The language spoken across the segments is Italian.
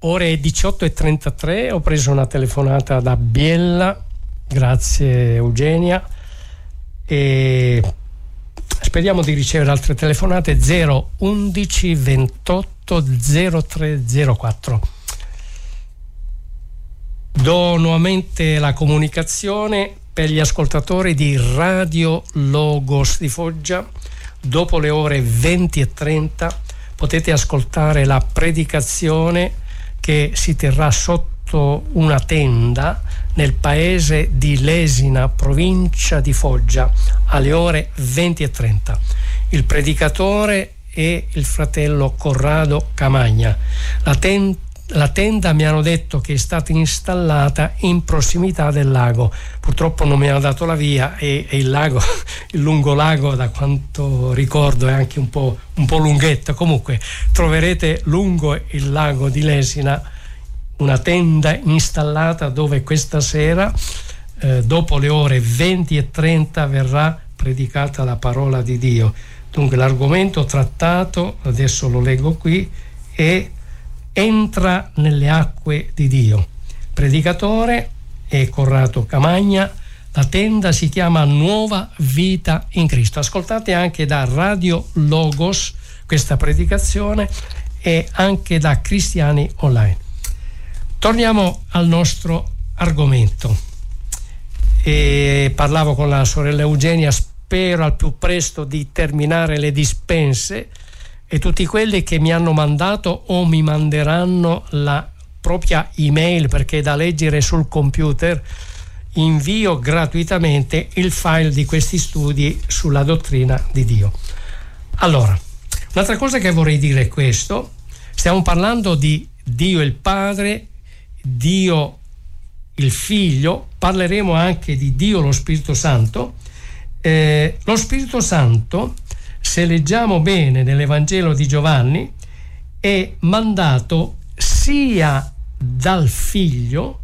ore 18:33, ho preso una telefonata da Biella, grazie Eugenia, e speriamo di ricevere altre telefonate. 011 28 0304. Do nuovamente la comunicazione per gli ascoltatori di Radio Logos di Foggia. Dopo le ore 20:30 potete ascoltare la predicazione che si terrà sotto una tenda nel paese di Lesina, provincia di Foggia, alle ore 20:30. Il predicatore è il fratello Corrado Camagna. La tenda mi hanno detto che è stata installata in prossimità del lago. Purtroppo non mi hanno dato la via e il lago, il lungolago, da quanto ricordo, è anche un po' lunghetto. Comunque troverete lungo il lago di Lesina una tenda installata dove questa sera, dopo le ore 20:30, verrà predicata la parola di Dio. Dunque l'argomento trattato, adesso lo leggo qui, è Entra nelle acque di Dio. Predicatore è Corrado Camagna. La tenda si chiama Nuova Vita in Cristo. Ascoltate anche da Radio Logos questa predicazione e anche da Cristiani Online. Torniamo al nostro argomento. Parlavo con la sorella Eugenia, spero al più presto di terminare le dispense, e tutti quelli che mi hanno mandato o mi manderanno la propria email, perché è da leggere sul computer, invio gratuitamente il file di questi studi sulla dottrina di Dio. Allora, un'altra cosa che vorrei dire è questo: stiamo parlando di Dio il Padre, Dio il Figlio, parleremo anche di Dio lo Spirito Santo. Lo Spirito Santo, se leggiamo bene nell'Evangelo di Giovanni, è mandato sia dal Figlio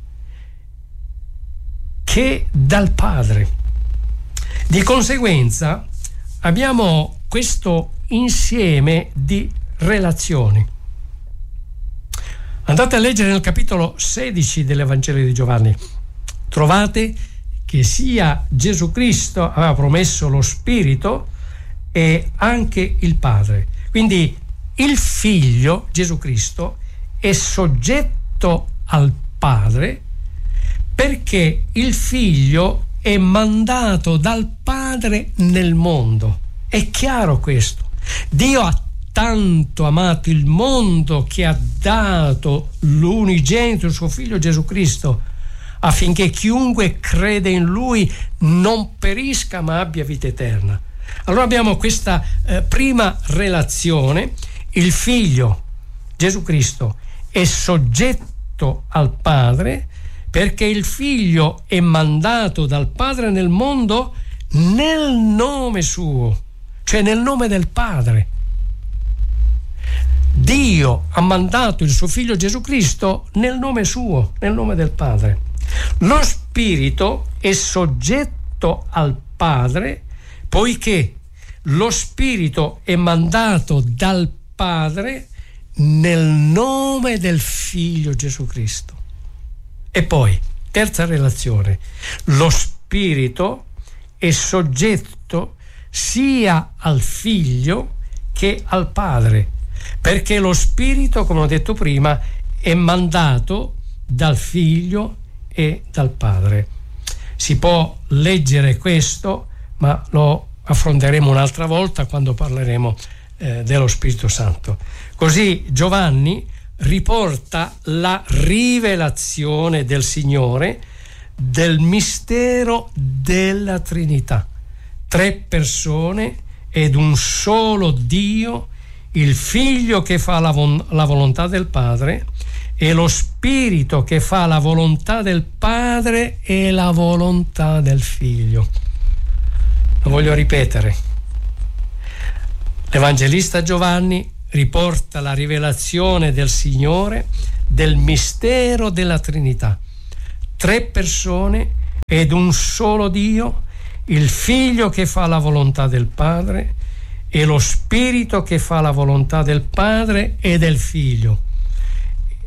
che dal Padre. Di conseguenza abbiamo questo insieme di relazioni. Andate a leggere nel capitolo 16 dell'Evangelo di Giovanni. Trovate che sia Gesù Cristo aveva promesso lo Spirito e anche il Padre. Quindi il Figlio, Gesù Cristo, è soggetto al Padre perché il Figlio è mandato dal Padre nel mondo. È chiaro questo. Dio ha tanto amato il mondo che ha dato l'unigenito, il suo Figlio Gesù Cristo, affinché chiunque crede in Lui non perisca ma abbia vita eterna. Allora abbiamo questa prima relazione: il Figlio Gesù Cristo è soggetto al Padre perché il Figlio è mandato dal Padre nel mondo nel nome suo, cioè nel nome del Padre. Dio ha mandato il suo Figlio Gesù Cristo nel nome suo, nel nome del Padre. Lo Spirito è soggetto al Padre poiché lo Spirito è mandato dal Padre nel nome del Figlio Gesù Cristo. E poi, terza relazione, lo Spirito è soggetto sia al Figlio che al Padre, perché lo Spirito, come ho detto prima, è mandato dal Figlio e dal Padre. Si può leggere questo, ma lo affronteremo un'altra volta quando parleremo dello Spirito Santo. Così Giovanni riporta la rivelazione del Signore del mistero della Trinità. 3 persone ed un solo Dio, il Figlio che fa la volontà del Padre e lo Spirito che fa la volontà del Padre e la volontà del Figlio. Lo voglio ripetere. L'Evangelista Giovanni riporta la rivelazione del Signore del mistero della Trinità. 3 persone ed un solo Dio, il Figlio che fa la volontà del Padre e lo Spirito che fa la volontà del Padre e del Figlio.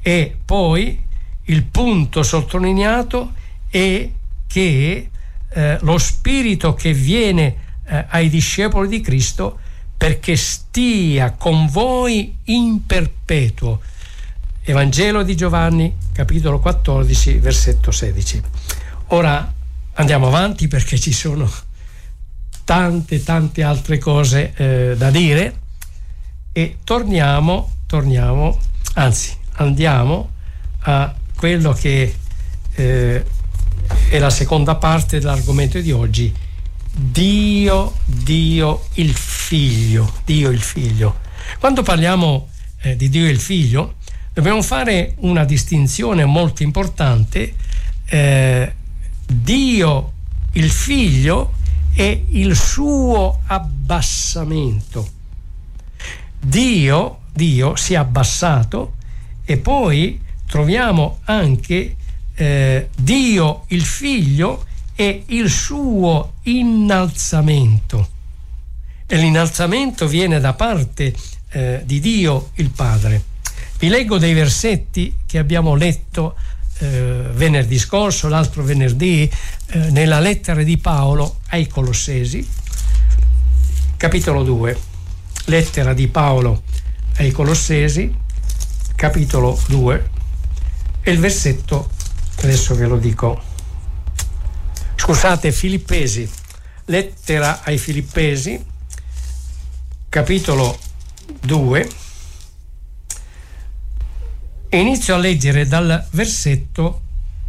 E poi il punto sottolineato è che lo Spirito che viene ai discepoli di Cristo perché stia con voi in perpetuo. Evangelo di Giovanni, capitolo 14, versetto 16. Ora andiamo avanti perché ci sono tante altre cose da dire e andiamo a quello che è la seconda parte dell'argomento di oggi. Dio il Figlio. Quando parliamo di Dio il Figlio dobbiamo fare una distinzione molto importante. Dio il Figlio è il suo abbassamento. Dio si è abbassato, e poi troviamo anche Dio il Figlio è il suo innalzamento, e l'innalzamento viene da parte di Dio il Padre. Vi leggo dei versetti che abbiamo letto venerdì scorso, l'altro venerdì, nella lettera di Paolo ai Colossesi, capitolo 2. Lettera di Paolo ai Colossesi, capitolo 2, e il versetto, adesso ve lo dico, scusate, Filippesi, lettera ai Filippesi, capitolo 2, e inizio a leggere dal versetto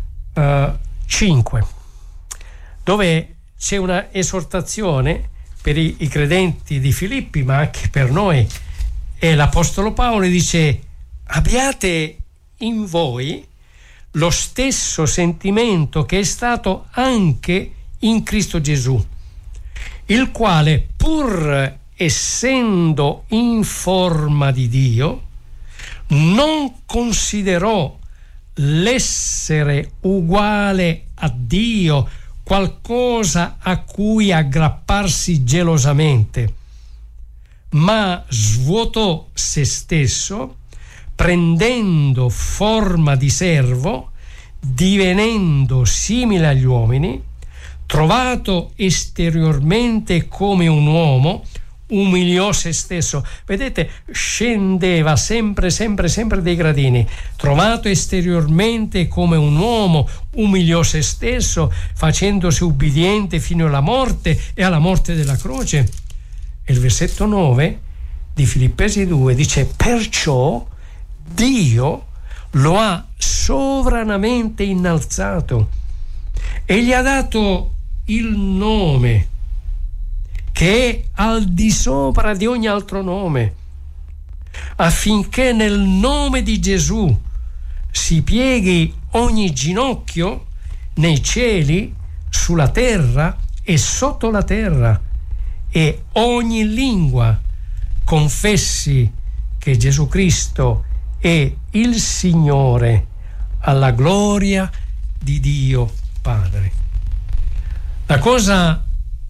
5, dove c'è una esortazione per i credenti di Filippi, ma anche per noi, e l'Apostolo Paolo dice: abbiate in voi lo stesso sentimento che è stato anche in Cristo Gesù, il quale, pur essendo in forma di Dio, non considerò l'essere uguale a Dio qualcosa a cui aggrapparsi gelosamente, ma svuotò se stesso, prendendo forma di servo, divenendo simile agli uomini, trovato esteriormente come un uomo, umiliò se stesso. Vedete, scendeva sempre dei gradini. Trovato esteriormente come un uomo, umiliò se stesso, facendosi ubbidiente fino alla morte, e alla morte della croce. E il versetto 9 di Filippesi 2 dice: perciò Dio lo ha sovranamente innalzato e gli ha dato il nome che è al di sopra di ogni altro nome, affinché nel nome di Gesù si pieghi ogni ginocchio nei cieli, sulla terra e sotto la terra, e ogni lingua confessi che Gesù Cristo è il Signore, alla gloria di Dio Padre. La cosa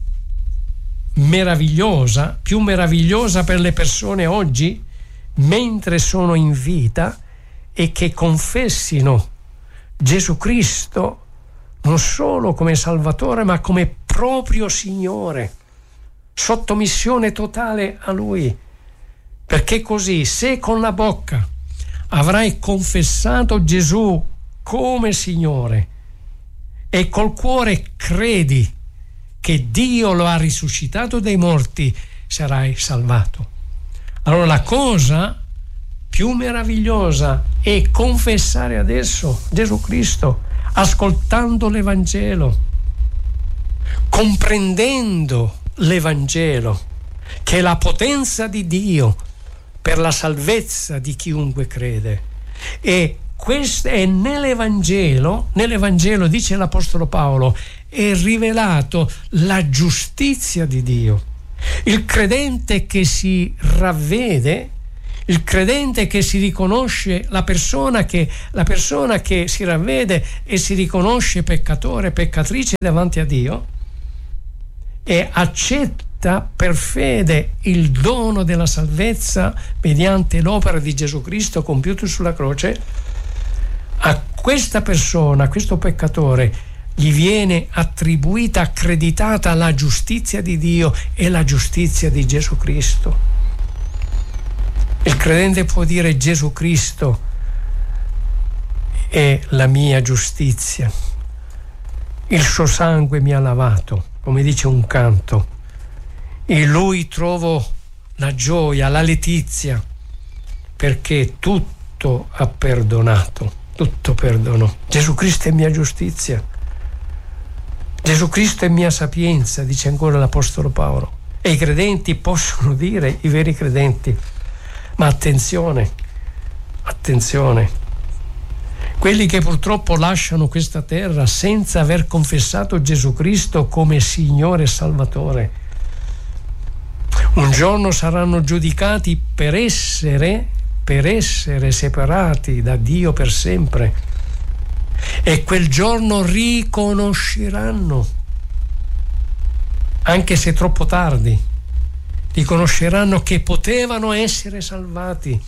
meravigliosa, più meravigliosa per le persone oggi, mentre sono in vita, è che confessino Gesù Cristo non solo come Salvatore, ma come proprio Signore, sottomissione totale a Lui. Perché così, se con la bocca avrai confessato Gesù come Signore e col cuore credi che Dio lo ha risuscitato dai morti, sarai salvato. Allora la cosa più meravigliosa è confessare adesso Gesù Cristo, ascoltando l'Evangelo, comprendendo l'Evangelo, che è la potenza di Dio per la salvezza di chiunque crede. E questo è nell'Evangelo, dice l'Apostolo Paolo, è rivelato la giustizia di Dio. Il credente che si ravvede, il credente che si riconosce, la persona che si ravvede e si riconosce peccatore, peccatrice davanti a Dio, e accetta per fede il dono della salvezza mediante l'opera di Gesù Cristo compiuto sulla croce, questa persona, questo peccatore, gli viene attribuita, accreditata la giustizia di Dio e la giustizia di Gesù Cristo. Il credente può dire: Gesù Cristo è la mia giustizia, il suo sangue mi ha lavato, come dice un canto, in lui trovo la gioia, la letizia, perché tutto ha perdonato, tutto perdonò. Gesù Cristo è mia giustizia, Gesù Cristo è mia sapienza, dice ancora l'Apostolo Paolo. E i credenti possono dire, i veri credenti, ma attenzione, quelli che purtroppo lasciano questa terra senza aver confessato Gesù Cristo come Signore e Salvatore, un giorno saranno giudicati per essere separati da Dio per sempre, e quel giorno riconosceranno, anche se troppo tardi, riconosceranno che potevano essere salvati.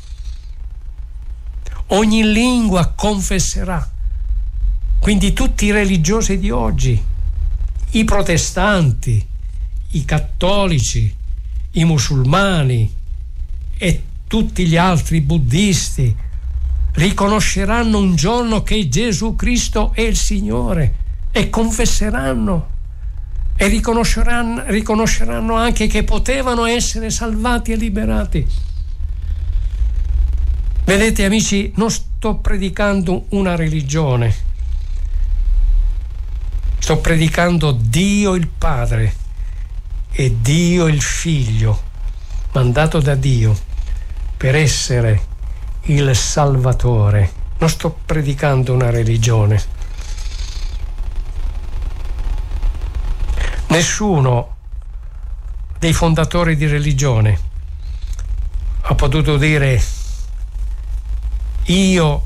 Ogni lingua confesserà, quindi tutti i religiosi di oggi, i protestanti, i cattolici, i musulmani e tutti gli altri buddisti, riconosceranno un giorno che Gesù Cristo è il Signore e confesseranno e riconosceranno anche che potevano essere salvati e liberati. Vedete, amici, non sto predicando una religione, sto predicando Dio il Padre e Dio il Figlio, mandato da Dio per essere il Salvatore. Non sto predicando una religione. Nessuno dei fondatori di religione ha potuto dire: io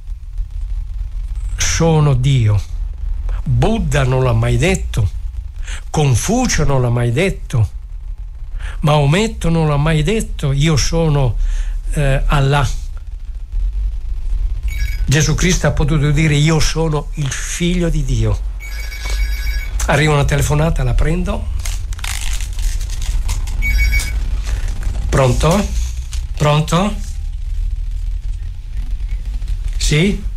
sono Dio. Buddha non l'ha mai detto, Confucio non l'ha mai detto, Maometto non l'ha mai detto: io sono Allah. Gesù Cristo ha potuto dire: io sono il Figlio di Dio. Arriva una telefonata, la prendo. Pronto? Pronto? Sì?